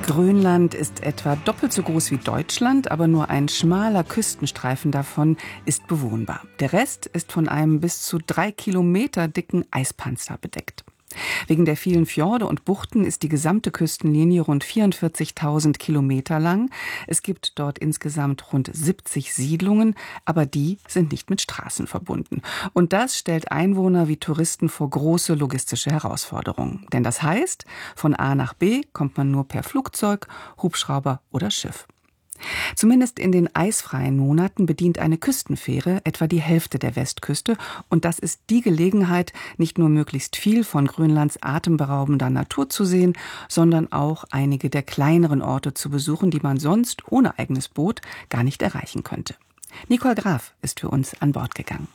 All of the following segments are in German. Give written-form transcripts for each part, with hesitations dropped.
Grönland ist etwa doppelt so groß wie Deutschland, aber nur ein schmaler Küstenstreifen davon ist bewohnbar. Der Rest ist von einem bis zu 3 Kilometer dicken Eispanzer bedeckt. Wegen der vielen Fjorde und Buchten ist die gesamte Küstenlinie rund 44.000 Kilometer lang. Es gibt dort insgesamt rund 70 Siedlungen, aber die sind nicht mit Straßen verbunden. Und das stellt Einwohner wie Touristen vor große logistische Herausforderungen. Denn das heißt, von A nach B kommt man nur per Flugzeug, Hubschrauber oder Schiff. Zumindest in den eisfreien Monaten bedient eine Küstenfähre etwa die Hälfte der Westküste. Und das ist die Gelegenheit, nicht nur möglichst viel von Grönlands atemberaubender Natur zu sehen, sondern auch einige der kleineren Orte zu besuchen, die man sonst ohne eigenes Boot gar nicht erreichen könnte. Nicole Graf ist für uns an Bord gegangen.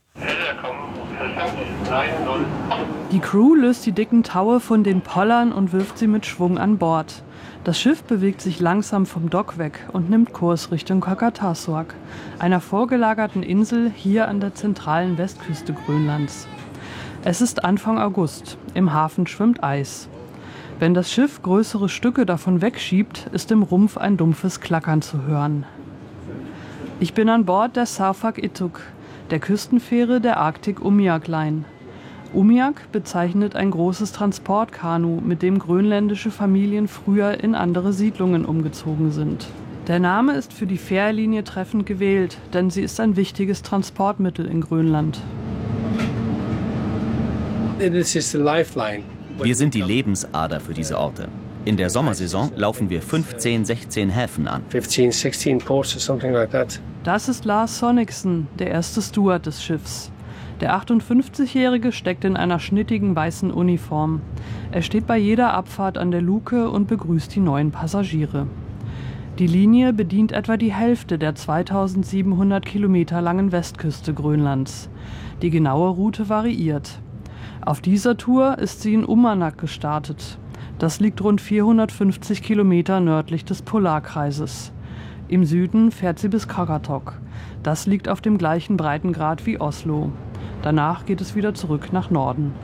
Die Crew löst die dicken Taue von den Pollern und wirft sie mit Schwung an Bord. Das Schiff bewegt sich langsam vom Dock weg und nimmt Kurs Richtung Qaqortoq, einer vorgelagerten Insel hier an der zentralen Westküste Grönlands. Es ist Anfang August. Im Hafen schwimmt Eis. Wenn das Schiff größere Stücke davon wegschiebt, ist im Rumpf ein dumpfes Klackern zu hören. Ich bin an Bord der Sarfaq-Ittuk, der Küstenfähre der Arctic Umiaq Line. Umiaq bezeichnet ein großes Transportkanu, mit dem grönländische Familien früher in andere Siedlungen umgezogen sind. Der Name ist für die Fährlinie treffend gewählt, denn sie ist ein wichtiges Transportmittel in Grönland. Wir sind die Lebensader für diese Orte. In der Sommersaison laufen wir 15, 16 Häfen an. Das ist Lars Sonnicksen, der erste Steward des Schiffs. Der 58-Jährige steckt in einer schnittigen weißen Uniform. Er steht bei jeder Abfahrt an der Luke und begrüßt die neuen Passagiere. Die Linie bedient etwa die Hälfte der 2700 Kilometer langen Westküste Grönlands. Die genaue Route variiert. Auf dieser Tour ist sie in Uummannaq gestartet. Das liegt rund 450 Kilometer nördlich des Polarkreises. Im Süden fährt sie bis Qaqortoq. Das liegt auf dem gleichen Breitengrad wie Oslo. Danach geht es wieder zurück nach Norden.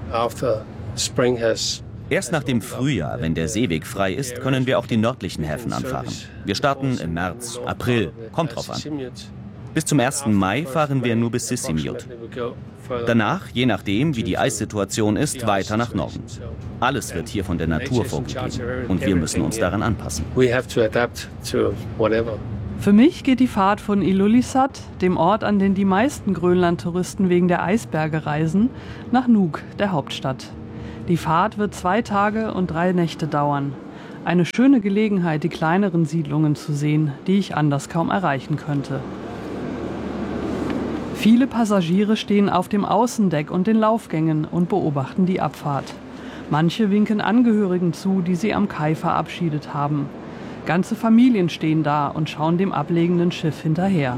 Erst nach dem Frühjahr, wenn der Seeweg frei ist, können wir auch die nördlichen Häfen anfahren. Wir starten im März, April, kommt drauf an. Bis zum 1. Mai fahren wir nur bis Sisimiut. Danach, je nachdem, wie die Eissituation ist, weiter nach Norden. Alles wird hier von der Natur vorgegeben und wir müssen uns daran anpassen. Für mich geht die Fahrt von Ilulissat, dem Ort, an den die meisten Grönland-Touristen wegen der Eisberge reisen, nach Nuuk, der Hauptstadt. Die Fahrt wird 2 Tage und 3 Nächte dauern. Eine schöne Gelegenheit, die kleineren Siedlungen zu sehen, die ich anders kaum erreichen könnte. Viele Passagiere stehen auf dem Außendeck und den Laufgängen und beobachten die Abfahrt. Manche winken Angehörigen zu, die sie am Kai verabschiedet haben. Ganze Familien stehen da und schauen dem ablegenden Schiff hinterher.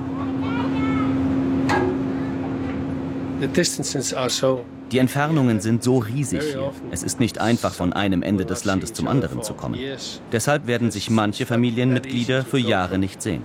Die Entfernungen sind so riesig hier. Es ist nicht einfach, von einem Ende des Landes zum anderen zu kommen. Deshalb werden sich manche Familienmitglieder für Jahre nicht sehen.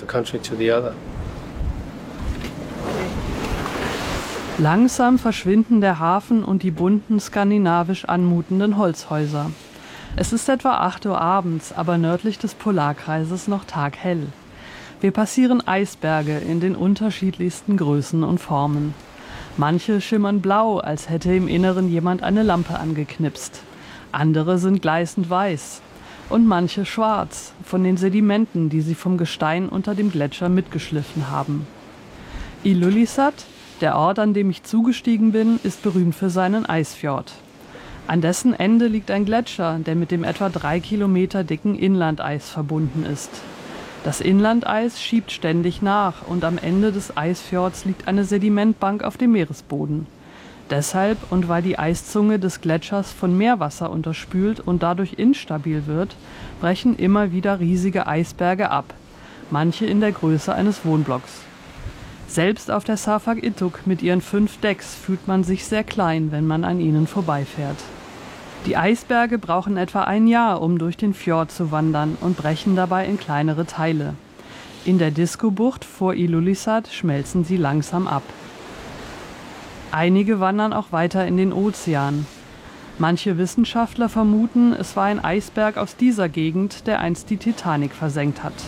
Langsam verschwinden der Hafen und die bunten, skandinavisch anmutenden Holzhäuser. Es ist etwa 8 Uhr abends, aber nördlich des Polarkreises noch taghell. Wir passieren Eisberge in den unterschiedlichsten Größen und Formen. Manche schimmern blau, als hätte im Inneren jemand eine Lampe angeknipst. Andere sind gleißend weiß. Und manche schwarz, von den Sedimenten, die sie vom Gestein unter dem Gletscher mitgeschliffen haben. Ilulissat, der Ort, an dem ich zugestiegen bin, ist berühmt für seinen Eisfjord. An dessen Ende liegt ein Gletscher, der mit dem etwa 3 Kilometer dicken Inlandeis verbunden ist. Das Inlandeis schiebt ständig nach und am Ende des Eisfjords liegt eine Sedimentbank auf dem Meeresboden. Deshalb und weil die Eiszunge des Gletschers von Meerwasser unterspült und dadurch instabil wird, brechen immer wieder riesige Eisberge ab, manche in der Größe eines Wohnblocks. Selbst auf der Sarfaq-Ittuk mit ihren 5 Decks fühlt man sich sehr klein, wenn man an ihnen vorbeifährt. Die Eisberge brauchen etwa ein Jahr, um durch den Fjord zu wandern und brechen dabei in kleinere Teile. In der Disko-Bucht vor Ilulissat schmelzen sie langsam ab. Einige wandern auch weiter in den Ozean. Manche Wissenschaftler vermuten, es war ein Eisberg aus dieser Gegend, der einst die Titanic versenkt hat.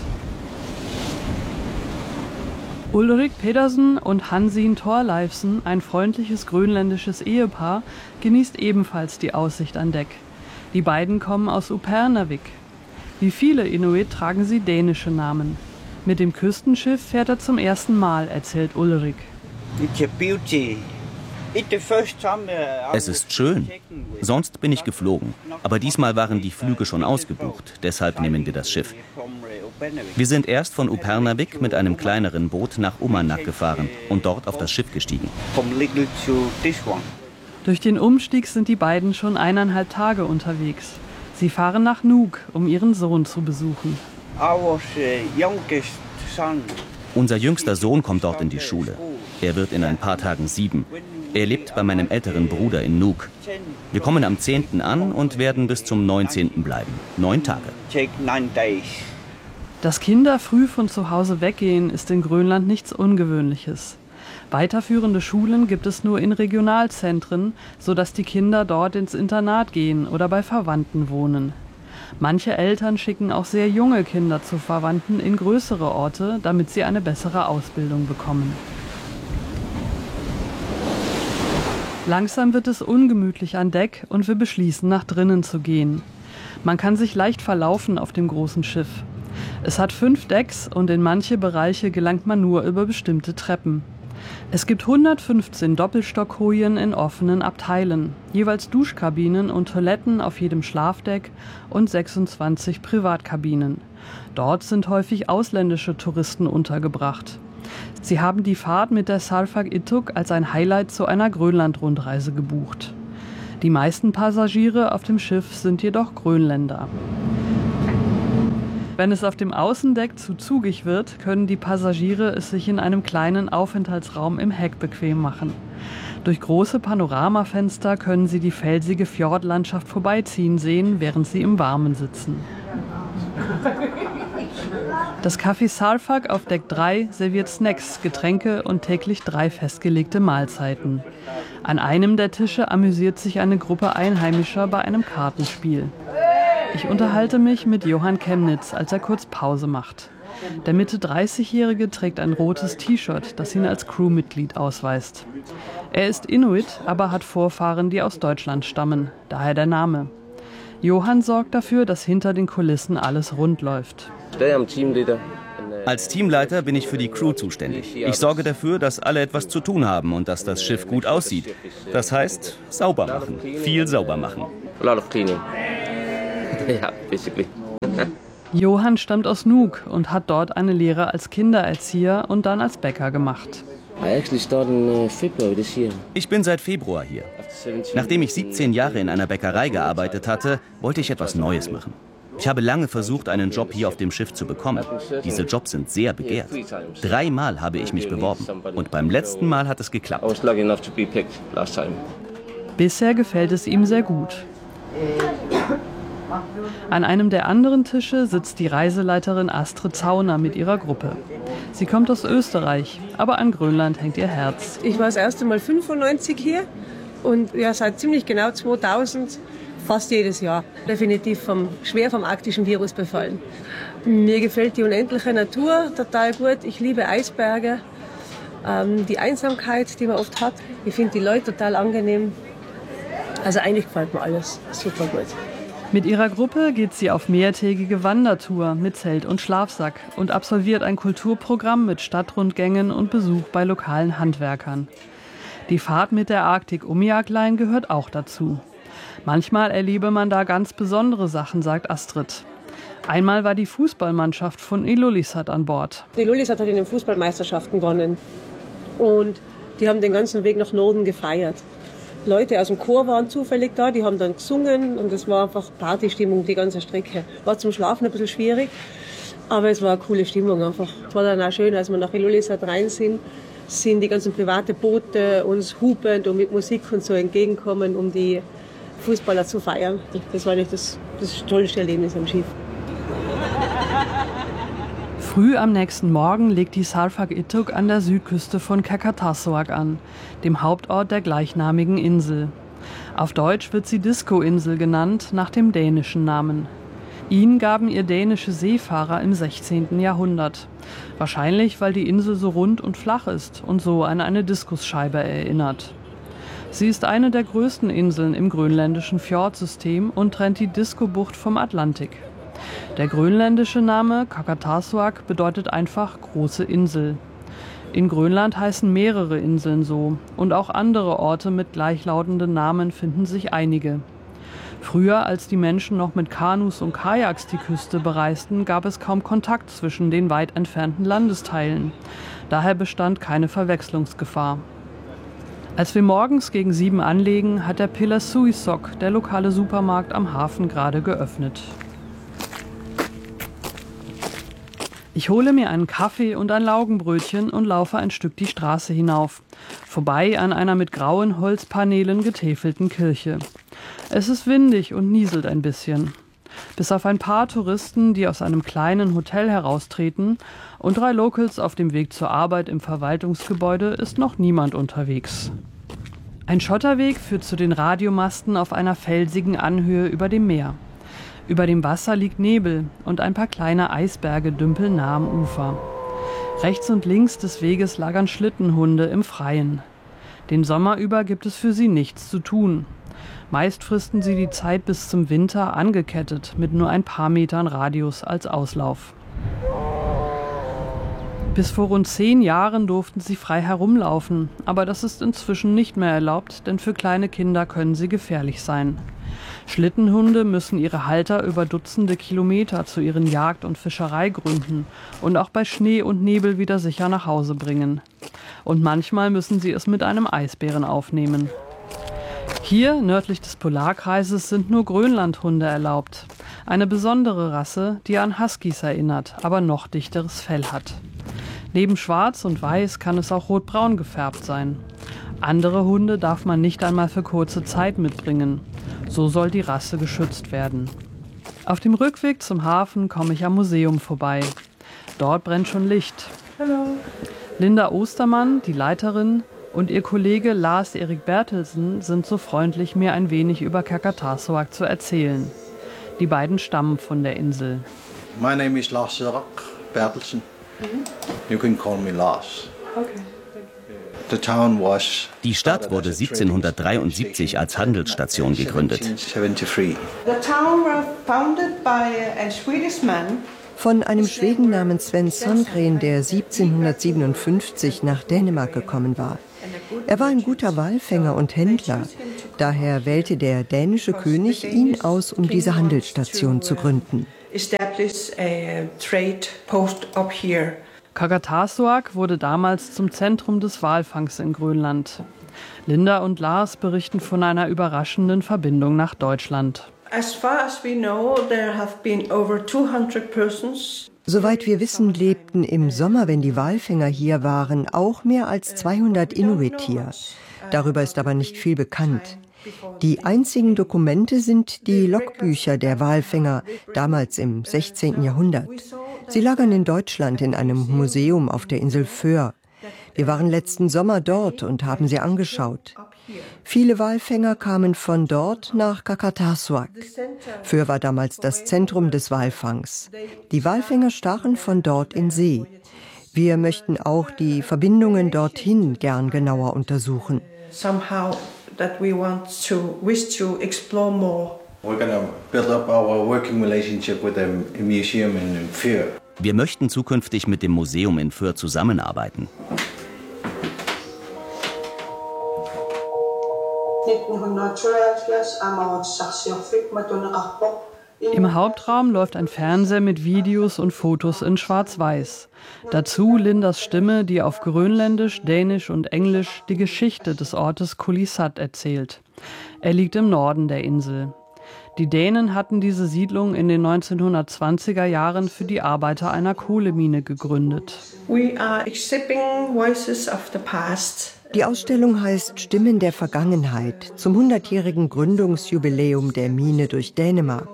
Ulrik Pedersen und Hansin Thorleifsen, ein freundliches grönländisches Ehepaar, genießt ebenfalls die Aussicht an Deck. Die beiden kommen aus Upernavik. Wie viele Inuit tragen sie dänische Namen. Mit dem Küstenschiff fährt er zum ersten Mal, erzählt Ulrik. Es ist schön. Sonst bin ich geflogen. Aber diesmal waren die Flüge schon ausgebucht. Deshalb nehmen wir das Schiff. Wir sind erst von Upernavik mit einem kleineren Boot nach Uummannaq gefahren und dort auf das Schiff gestiegen. Durch den Umstieg sind die beiden schon 1,5 Tage unterwegs. Sie fahren nach Nuuk, um ihren Sohn zu besuchen. Unser jüngster Sohn kommt dort in die Schule. Er wird in ein paar Tagen 7. Er lebt bei meinem älteren Bruder in Nuuk. Wir kommen am 10. an und werden bis zum 19. bleiben. 9 Tage. Dass Kinder früh von zu Hause weggehen, ist in Grönland nichts Ungewöhnliches. Weiterführende Schulen gibt es nur in Regionalzentren, sodass die Kinder dort ins Internat gehen oder bei Verwandten wohnen. Manche Eltern schicken auch sehr junge Kinder zu Verwandten in größere Orte, damit sie eine bessere Ausbildung bekommen. Langsam wird es ungemütlich an Deck und wir beschließen, nach drinnen zu gehen. Man kann sich leicht verlaufen auf dem großen Schiff. Es hat 5 Decks und in manche Bereiche gelangt man nur über bestimmte Treppen. Es gibt 115 Doppelstockkojen in offenen Abteilen, jeweils Duschkabinen und Toiletten auf jedem Schlafdeck und 26 Privatkabinen. Dort sind häufig ausländische Touristen untergebracht. Sie haben die Fahrt mit der Sarfaq-Ittuk als ein Highlight zu einer Grönland-Rundreise gebucht. Die meisten Passagiere auf dem Schiff sind jedoch Grönländer. Wenn es auf dem Außendeck zu zugig wird, können die Passagiere es sich in einem kleinen Aufenthaltsraum im Heck bequem machen. Durch große Panoramafenster können sie die felsige Fjordlandschaft vorbeiziehen sehen, während sie im Warmen sitzen. Das Café Sarfaq auf Deck 3 serviert Snacks, Getränke und täglich 3 festgelegte Mahlzeiten. An einem der Tische amüsiert sich eine Gruppe Einheimischer bei einem Kartenspiel. Ich unterhalte mich mit Johan Chemnitz, als er kurz Pause macht. Der Mitte-30-Jährige trägt ein rotes T-Shirt, das ihn als Crewmitglied ausweist. Er ist Inuit, aber hat Vorfahren, die aus Deutschland stammen, daher der Name. Johann sorgt dafür, dass hinter den Kulissen alles rund läuft. Als Teamleiter bin ich für die Crew zuständig. Ich sorge dafür, dass alle etwas zu tun haben und dass das Schiff gut aussieht. Das heißt, sauber machen, viel sauber machen. Johann stammt aus Nuuk und hat dort eine Lehre als Kindererzieher und dann als Bäcker gemacht. Ich bin seit Februar hier. Nachdem ich 17 Jahre in einer Bäckerei gearbeitet hatte, wollte ich etwas Neues machen. Ich habe lange versucht, einen Job hier auf dem Schiff zu bekommen. Diese Jobs sind sehr begehrt. 3 Mal habe ich mich beworben und beim letzten Mal hat es geklappt. Bisher gefällt es ihm sehr gut. An einem der anderen Tische sitzt die Reiseleiterin Astrid Zauner mit ihrer Gruppe. Sie kommt aus Österreich, aber an Grönland hängt ihr Herz. Ich war das erste Mal 95 hier und ja, seit ziemlich genau 2000 fast jedes Jahr. Definitiv schwer vom arktischen Virus befallen. Mir gefällt die unendliche Natur total gut. Ich liebe Eisberge, die Einsamkeit, die man oft hat. Ich finde die Leute total angenehm. Also eigentlich gefällt mir alles super gut. Mit ihrer Gruppe geht sie auf mehrtägige Wandertour mit Zelt und Schlafsack und absolviert ein Kulturprogramm mit Stadtrundgängen und Besuch bei lokalen Handwerkern. Die Fahrt mit der Arctic Umiaq Line gehört auch dazu. Manchmal erlebe man da ganz besondere Sachen, sagt Astrid. Einmal war die Fußballmannschaft von Ilulissat an Bord. Ilulissat hat in den Fußballmeisterschaften gewonnen und die haben den ganzen Weg nach Norden gefeiert. Leute aus dem Chor waren zufällig da, die haben dann gesungen und es war einfach Partystimmung die ganze Strecke. War zum Schlafen ein bisschen schwierig, aber es war eine coole Stimmung einfach. Es war dann auch schön, als wir nach Ilulissat rein sind die ganzen privaten Boote uns hupend und mit Musik und so entgegenkommen, um die Fußballer zu feiern. Das war nicht das tollste Erlebnis am Schiff. Früh am nächsten Morgen legt die Sarfaq-Ittuk an der Südküste von Qaqortoq an, dem Hauptort der gleichnamigen Insel. Auf Deutsch wird sie Disco-Insel genannt, nach dem dänischen Namen. Ihn gaben ihr dänische Seefahrer im 16. Jahrhundert. Wahrscheinlich, weil die Insel so rund und flach ist und so an eine Diskusscheibe erinnert. Sie ist eine der größten Inseln im grönländischen Fjordsystem und trennt die Disco-Bucht vom Atlantik. Der grönländische Name Qaqortoq bedeutet einfach große Insel. In Grönland heißen mehrere Inseln so und auch andere Orte mit gleichlautenden Namen finden sich einige. Früher, als die Menschen noch mit Kanus und Kajaks die Küste bereisten, gab es kaum Kontakt zwischen den weit entfernten Landesteilen. Daher bestand keine Verwechslungsgefahr. Als wir morgens gegen 7 anlegen, hat der Pilasuisok, der lokale Supermarkt am Hafen, gerade geöffnet. Ich hole mir einen Kaffee und ein Laugenbrötchen und laufe ein Stück die Straße hinauf, vorbei an einer mit grauen Holzpaneelen getäfelten Kirche. Es ist windig und nieselt ein bisschen. Bis auf ein paar Touristen, die aus einem kleinen Hotel heraustreten, und 3 Locals auf dem Weg zur Arbeit im Verwaltungsgebäude ist noch niemand unterwegs. Ein Schotterweg führt zu den Radiomasten auf einer felsigen Anhöhe über dem Meer. Über dem Wasser liegt Nebel und ein paar kleine Eisberge dümpeln nah am Ufer. Rechts und links des Weges lagern Schlittenhunde im Freien. Den Sommer über gibt es für sie nichts zu tun. Meist fristen sie die Zeit bis zum Winter angekettet, mit nur ein paar Metern Radius als Auslauf. Bis vor rund 10 Jahren durften sie frei herumlaufen, aber das ist inzwischen nicht mehr erlaubt, denn für kleine Kinder können sie gefährlich sein. Schlittenhunde müssen ihre Halter über Dutzende Kilometer zu ihren Jagd- und Fischereigründen und auch bei Schnee und Nebel wieder sicher nach Hause bringen. Und manchmal müssen sie es mit einem Eisbären aufnehmen. Hier, nördlich des Polarkreises, sind nur Grönlandhunde erlaubt. Eine besondere Rasse, die an Huskies erinnert, aber noch dichteres Fell hat. Neben Schwarz und Weiß kann es auch rotbraun gefärbt sein. Andere Hunde darf man nicht einmal für kurze Zeit mitbringen. So soll die Rasse geschützt werden. Auf dem Rückweg zum Hafen komme ich am Museum vorbei. Dort brennt schon Licht. Hallo. Linda Ostermann, die Leiterin, und ihr Kollege Lars-Erik Bertelsen sind so freundlich, mir ein wenig über Qaqortoq zu erzählen. Die beiden stammen von der Insel. My name is Lars-Erik Bertelsen. You can call me Lars. Okay. Die Stadt wurde 1773 als Handelsstation gegründet. Von einem Schweden namens Sven Sundgren, der 1757 nach Dänemark gekommen war. Er war ein guter Walfänger und Händler. Daher wählte der dänische König ihn aus, um diese Handelsstation zu gründen. Qaqortoq wurde damals zum Zentrum des Walfangs in Grönland. Linda und Lars berichten von einer überraschenden Verbindung nach Deutschland. Soweit wir wissen, lebten im Sommer, wenn die Walfänger hier waren, auch mehr als 200 Inuit hier. Darüber ist aber nicht viel bekannt. Die einzigen Dokumente sind die Logbücher der Walfänger, damals im 16. Jahrhundert. Sie lagern in Deutschland in einem Museum auf der Insel Föhr. Wir waren letzten Sommer dort und haben sie angeschaut. Viele Walfänger kamen von dort nach Qaqortoq. Föhr war damals das Zentrum des Walfangs. Die Walfänger stachen von dort in See. Wir möchten auch die Verbindungen dorthin gern genauer untersuchen. Wir möchten zukünftig mit dem Museum in Föhr zusammenarbeiten. Im Hauptraum läuft ein Fernseher mit Videos und Fotos in Schwarz-Weiß. Dazu Lindas Stimme, die auf Grönländisch, Dänisch und Englisch die Geschichte des Ortes Kulisat erzählt. Er liegt im Norden der Insel. Die Dänen hatten diese Siedlung in den 1920er Jahren für die Arbeiter einer Kohlemine gegründet. Die Ausstellung heißt Stimmen der Vergangenheit zum 100-jährigen Gründungsjubiläum der Mine durch Dänemark.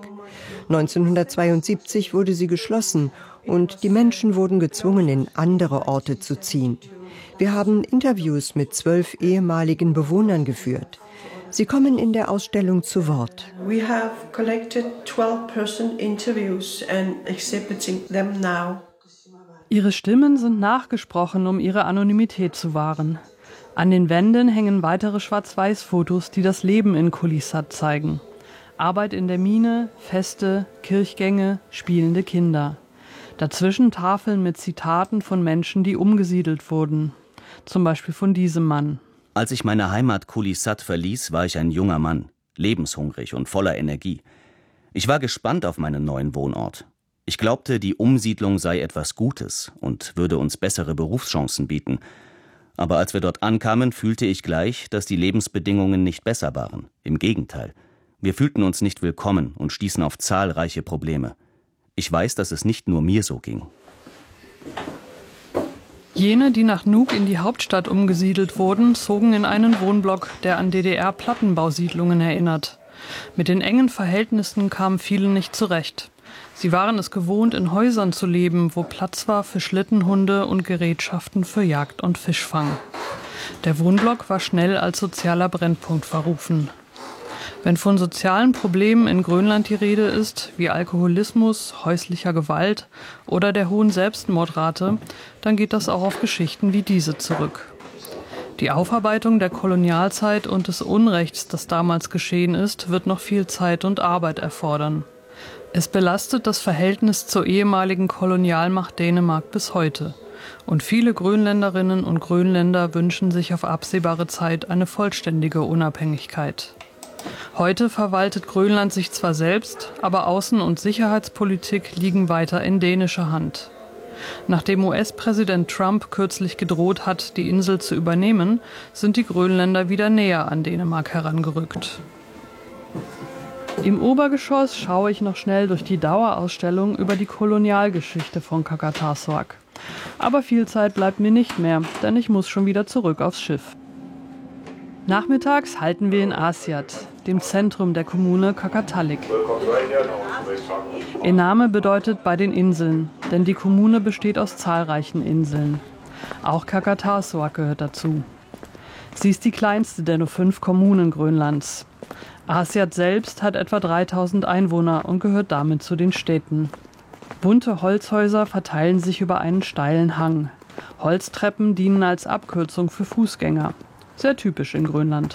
1972 wurde sie geschlossen und die Menschen wurden gezwungen, in andere Orte zu ziehen. Wir haben Interviews mit 12 ehemaligen Bewohnern geführt. Sie kommen in der Ausstellung zu Wort. We have collected 12-person interviews and exhibiting them now. Ihre Stimmen sind nachgesprochen, um ihre Anonymität zu wahren. An den Wänden hängen weitere Schwarz-Weiß-Fotos, die das Leben in Qullissat zeigen. Arbeit in der Mine, Feste, Kirchgänge, spielende Kinder. Dazwischen Tafeln mit Zitaten von Menschen, die umgesiedelt wurden. Zum Beispiel von diesem Mann. Als ich meine Heimat Qullissat verließ, war ich ein junger Mann, lebenshungrig und voller Energie. Ich war gespannt auf meinen neuen Wohnort. Ich glaubte, die Umsiedlung sei etwas Gutes und würde uns bessere Berufschancen bieten. Aber als wir dort ankamen, fühlte ich gleich, dass die Lebensbedingungen nicht besser waren. Im Gegenteil. Wir fühlten uns nicht willkommen und stießen auf zahlreiche Probleme. Ich weiß, dass es nicht nur mir so ging. Jene, die nach Nuuk in die Hauptstadt umgesiedelt wurden, zogen in einen Wohnblock, der an DDR-Plattenbausiedlungen erinnert. Mit den engen Verhältnissen kamen viele nicht zurecht. Sie waren es gewohnt, in Häusern zu leben, wo Platz war für Schlittenhunde und Gerätschaften für Jagd und Fischfang. Der Wohnblock war schnell als sozialer Brennpunkt verrufen. Wenn von sozialen Problemen in Grönland die Rede ist, wie Alkoholismus, häuslicher Gewalt oder der hohen Selbstmordrate, dann geht das auch auf Geschichten wie diese zurück. Die Aufarbeitung der Kolonialzeit und des Unrechts, das damals geschehen ist, wird noch viel Zeit und Arbeit erfordern. Es belastet das Verhältnis zur ehemaligen Kolonialmacht Dänemark bis heute. Und viele Grönländerinnen und Grönländer wünschen sich auf absehbare Zeit eine vollständige Unabhängigkeit. Heute verwaltet Grönland sich zwar selbst, aber Außen- und Sicherheitspolitik liegen weiter in dänischer Hand. Nachdem US-Präsident Trump kürzlich gedroht hat, die Insel zu übernehmen, sind die Grönländer wieder näher an Dänemark herangerückt. Im Obergeschoss schaue ich noch schnell durch die Dauerausstellung über die Kolonialgeschichte von Qaqortoq. Aber viel Zeit bleibt mir nicht mehr, denn ich muss schon wieder zurück aufs Schiff. Nachmittags halten wir in Aasiaat, dem Zentrum der Kommune Qaqortoq. Ihr Name bedeutet bei den Inseln, denn die Kommune besteht aus zahlreichen Inseln. Auch Qaqortoq gehört dazu. Sie ist die kleinste der nur 5 Kommunen Grönlands. Aasiaat selbst hat etwa 3000 Einwohner und gehört damit zu den Städten. Bunte Holzhäuser verteilen sich über einen steilen Hang. Holztreppen dienen als Abkürzung für Fußgänger. Sehr typisch in Grönland.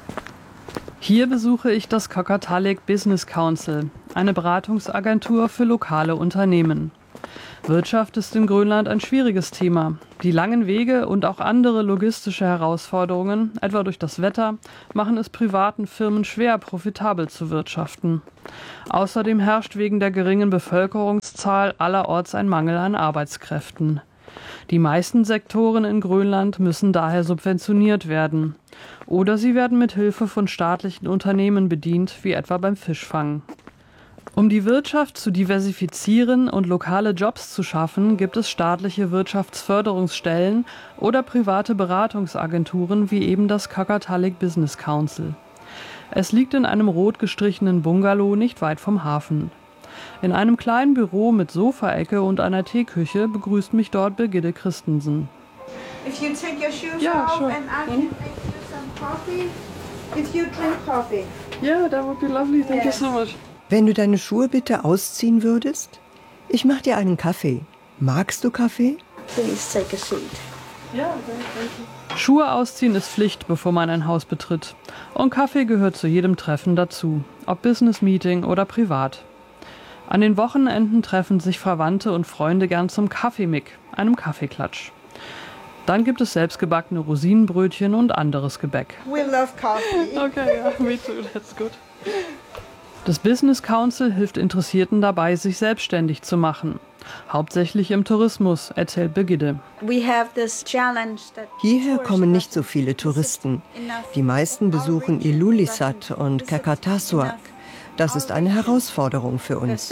Hier besuche ich das Qaqortoq Business Council, eine Beratungsagentur für lokale Unternehmen. Wirtschaft ist in Grönland ein schwieriges Thema. Die langen Wege und auch andere logistische Herausforderungen, etwa durch das Wetter, machen es privaten Firmen schwer, profitabel zu wirtschaften. Außerdem herrscht wegen der geringen Bevölkerungszahl allerorts ein Mangel an Arbeitskräften. Die meisten Sektoren in Grönland müssen daher subventioniert werden. Oder sie werden mit Hilfe von staatlichen Unternehmen bedient, wie etwa beim Fischfang. Um die Wirtschaft zu diversifizieren und lokale Jobs zu schaffen, gibt es staatliche Wirtschaftsförderungsstellen oder private Beratungsagenturen wie eben das Qaqortoq Business Council. Es liegt in einem rot gestrichenen Bungalow nicht weit vom Hafen. In einem kleinen Büro mit Sofaecke und einer Teeküche begrüßt mich dort Birgitte Christensen. If you take your shoes Yeah, off sure. and I can make you some coffee. If you drink coffee. Yeah, that would be lovely. Thank you so much. Wenn du deine Schuhe bitte ausziehen würdest? Ich mach dir einen Kaffee. Magst du Kaffee? Please take a seat. Schuhe ausziehen ist Pflicht, bevor man ein Haus betritt. Und Kaffee gehört zu jedem Treffen dazu, ob Business-Meeting oder privat. An den Wochenenden treffen sich Verwandte und Freunde gern zum Kaffeemick, einem Kaffeeklatsch. Dann gibt es selbstgebackene Rosinenbrötchen und anderes Gebäck. We love coffee. Okay, yeah, me too, that's good. Das Business Council hilft Interessierten dabei, sich selbstständig zu machen. Hauptsächlich im Tourismus, erzählt Birgitte. Hierher kommen nicht so viele Touristen. Die meisten besuchen Ilulissat und Qaqortoq. Das ist eine Herausforderung für uns.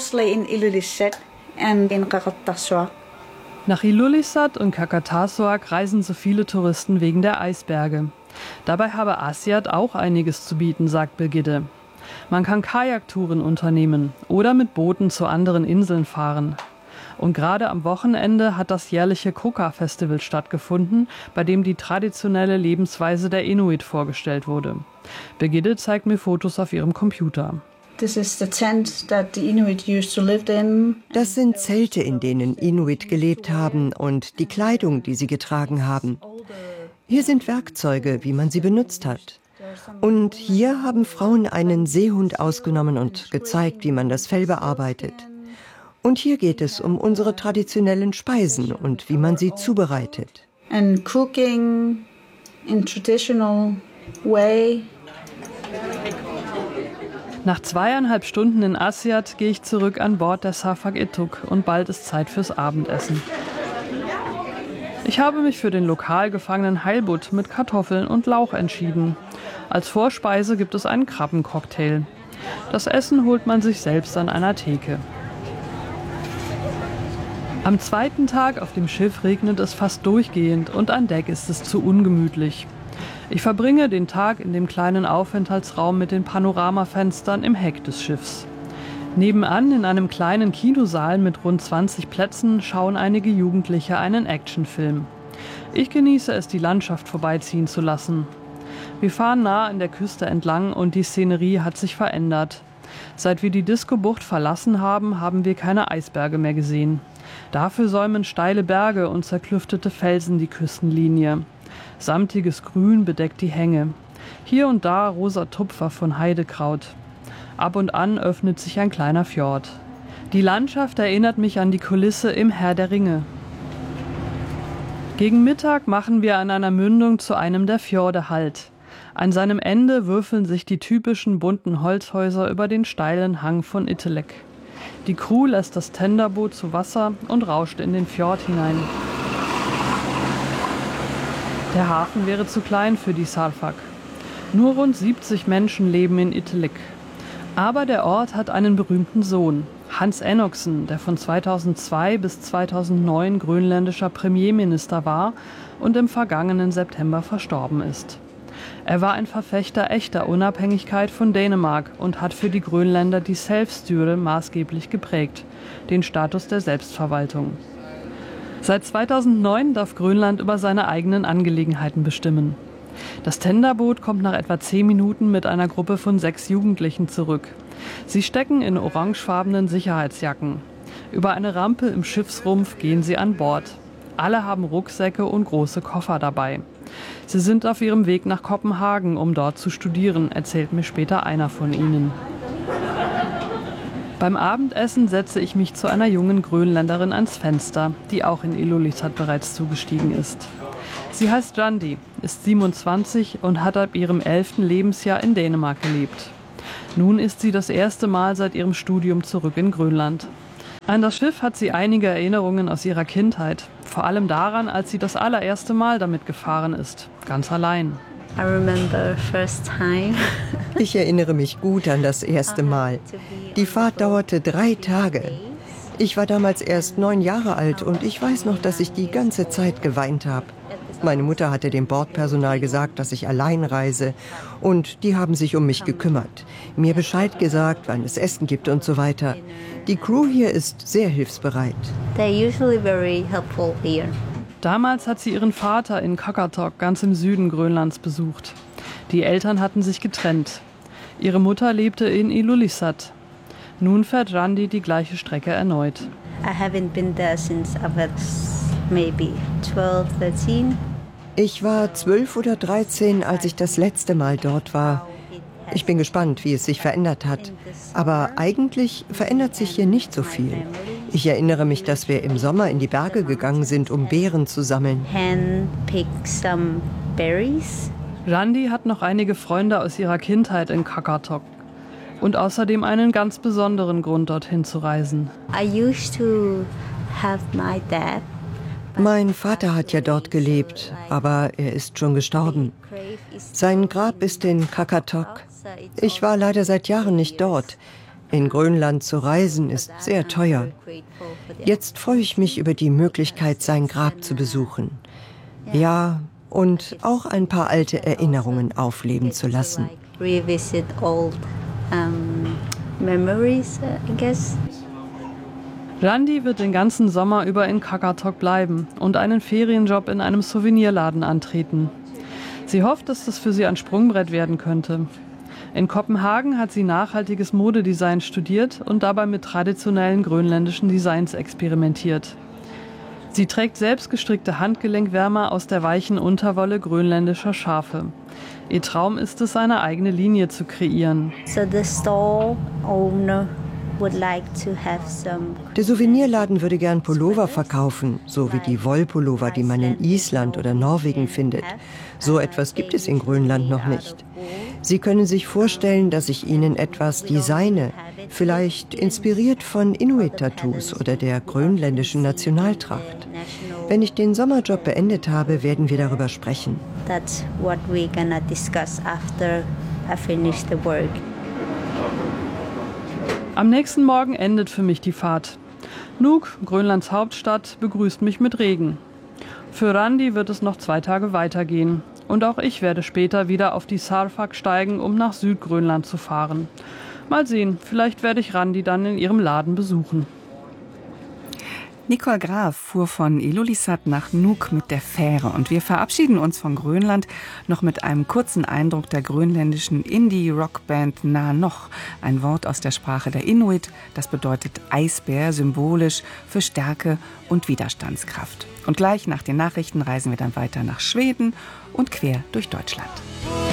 Nach Ilulissat und Qaqortoq reisen so viele Touristen wegen der Eisberge. Dabei habe Aasiaat auch einiges zu bieten, sagt Birgitte. Man kann Kajaktouren unternehmen oder mit Booten zu anderen Inseln fahren. Und gerade am Wochenende hat das jährliche Kruka-Festival stattgefunden, bei dem die traditionelle Lebensweise der Inuit vorgestellt wurde. Birgitte zeigt mir Fotos auf ihrem Computer. Das sind Zelte, in denen Inuit gelebt haben, und die Kleidung, die sie getragen haben. Hier sind Werkzeuge, wie man sie benutzt hat. Und hier haben Frauen einen Seehund ausgenommen und gezeigt, wie man das Fell bearbeitet. Und hier geht es um unsere traditionellen Speisen und wie man sie zubereitet. And cooking in traditional way. Nach 2,5 Stunden in Aasiaat gehe ich zurück an Bord der Safak Ituk und bald ist Zeit fürs Abendessen. Ich habe mich für den lokal gefangenen Heilbutt mit Kartoffeln und Lauch entschieden. Als Vorspeise gibt es einen Krabbencocktail. Das Essen holt man sich selbst an einer Theke. Am zweiten Tag auf dem Schiff regnet es fast durchgehend und an Deck ist es zu ungemütlich. Ich verbringe den Tag in dem kleinen Aufenthaltsraum mit den Panoramafenstern im Heck des Schiffs. Nebenan in einem kleinen Kinosaal mit rund 20 Plätzen schauen einige Jugendliche einen Actionfilm. Ich genieße es, die Landschaft vorbeiziehen zu lassen. Wir fahren nah an der Küste entlang und die Szenerie hat sich verändert. Seit wir die Disco-Bucht verlassen haben, haben wir keine Eisberge mehr gesehen. Dafür säumen steile Berge und zerklüftete Felsen die Küstenlinie. Samtiges Grün bedeckt die Hänge. Hier und da rosa Tupfer von Heidekraut. Ab und an öffnet sich ein kleiner Fjord. Die Landschaft erinnert mich an die Kulisse im Herr der Ringe. Gegen Mittag machen wir an einer Mündung zu einem der Fjorde Halt. An seinem Ende würfeln sich die typischen bunten Holzhäuser über den steilen Hang von Ittelek. Die Crew lässt das Tenderboot zu Wasser und rauscht in den Fjord hinein. Der Hafen wäre zu klein für die Sarfak. Nur rund 70 Menschen leben in Ittelek. Aber der Ort hat einen berühmten Sohn, Hans Enoksen, der von 2002 bis 2009 grönländischer Premierminister war und im vergangenen September verstorben ist. Er war ein Verfechter echter Unabhängigkeit von Dänemark und hat für die Grönländer die Selvstyre maßgeblich geprägt, den Status der Selbstverwaltung. Seit 2009 darf Grönland über seine eigenen Angelegenheiten bestimmen. Das Tenderboot kommt nach etwa 10 Minuten mit einer Gruppe von 6 Jugendlichen zurück. Sie stecken in orangefarbenen Sicherheitsjacken. Über eine Rampe im Schiffsrumpf gehen sie an Bord. Alle haben Rucksäcke und große Koffer dabei. Sie sind auf ihrem Weg nach Kopenhagen, um dort zu studieren, erzählt mir später einer von ihnen. Beim Abendessen setze ich mich zu einer jungen Grönländerin ans Fenster, die auch in Ilulissat bereits zugestiegen ist. Sie heißt Randi, ist 27 und hat ab ihrem 11. Lebensjahr in Dänemark gelebt. Nun ist sie das erste Mal seit ihrem Studium zurück in Grönland. An das Schiff hat sie einige Erinnerungen aus ihrer Kindheit, vor allem daran, als sie das allererste Mal damit gefahren ist, ganz allein. I remember first time. Ich erinnere mich gut an das erste Mal. Die Fahrt dauerte 3 Tage. Ich war damals erst 9 Jahre alt und ich weiß noch, dass ich die ganze Zeit geweint habe. Meine Mutter hatte dem Bordpersonal gesagt, dass ich allein reise, und die haben sich um mich gekümmert, mir Bescheid gesagt, wann es Essen gibt und so weiter. Die Crew hier ist sehr hilfsbereit. They're usually very helpful here. Damals hat sie ihren Vater in Qaqortoq, ganz im Süden Grönlands, besucht. Die Eltern hatten sich getrennt. Ihre Mutter lebte in Ilulissat. Nun fährt Randi die gleiche Strecke erneut. I haven't been there since I was maybe 12, 13. Ich war 12 oder 13, als ich das letzte Mal dort war. Ich bin gespannt, wie es sich verändert hat. Aber eigentlich verändert sich hier nicht so viel. Ich erinnere mich, dass wir im Sommer in die Berge gegangen sind, um Beeren zu sammeln. Randi hat noch einige Freunde aus ihrer Kindheit in Qaqortoq und außerdem einen ganz besonderen Grund, dorthin zu reisen. Mein Vater hat ja dort gelebt, aber er ist schon gestorben. Sein Grab ist in Qaqortoq. Ich war leider seit Jahren nicht dort. In Grönland zu reisen ist sehr teuer. Jetzt freue ich mich über die Möglichkeit, sein Grab zu besuchen. Ja, und auch ein paar alte Erinnerungen aufleben zu lassen. Randi wird den ganzen Sommer über in Qaqortoq bleiben und einen Ferienjob in einem Souvenirladen antreten. Sie hofft, dass das für sie ein Sprungbrett werden könnte. In Kopenhagen hat sie nachhaltiges Modedesign studiert und dabei mit traditionellen grönländischen Designs experimentiert. Sie trägt selbstgestrickte Handgelenkwärmer aus der weichen Unterwolle grönländischer Schafe. Ihr Traum ist es, eine eigene Linie zu kreieren. So the store owner would like to have some. Der Souvenirladen würde gern Pullover verkaufen, so wie die Wollpullover, die man in Island oder Norwegen findet. So etwas gibt es in Grönland noch nicht. Sie können sich vorstellen, dass ich Ihnen etwas designe, vielleicht inspiriert von Inuit-Tattoos oder der grönländischen Nationaltracht. Wenn ich den Sommerjob beendet habe, werden wir darüber sprechen. That's what we're gonna discuss after I finish the work. Am nächsten Morgen endet für mich die Fahrt. Nuuk, Grönlands Hauptstadt, begrüßt mich mit Regen. Für Randi wird es noch 2 Tage weitergehen. Und auch ich werde später wieder auf die Sarfak steigen, um nach Südgrönland zu fahren. Mal sehen, vielleicht werde ich Randi dann in ihrem Laden besuchen. Nicole Graf fuhr von Ilulissat nach Nuuk mit der Fähre und wir verabschieden uns von Grönland noch mit einem kurzen Eindruck der grönländischen Indie-Rockband Na Noch, ein Wort aus der Sprache der Inuit, das bedeutet Eisbär, symbolisch für Stärke und Widerstandskraft. Und gleich nach den Nachrichten reisen wir dann weiter nach Schweden und quer durch Deutschland.